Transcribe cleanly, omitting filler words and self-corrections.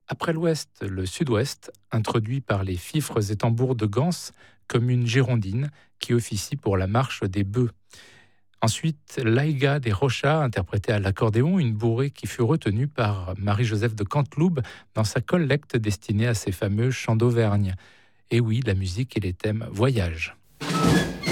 Après l'ouest, le sud-ouest, introduit par les fifres et tambours de Gans, comme une girondine qui officie pour la marche des bœufs. Ensuite, l'Aïga des Rochas, interprétée à l'accordéon, une bourrée qui fut retenue par Marie-Joseph de Canteloube dans sa collecte destinée à ses fameux chants d'Auvergne. Et oui, la musique et les thèmes voyage.